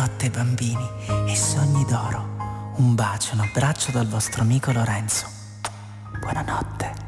Buonanotte bambini e sogni d'oro. Un bacio, un abbraccio dal vostro amico Lorenzo. Buonanotte.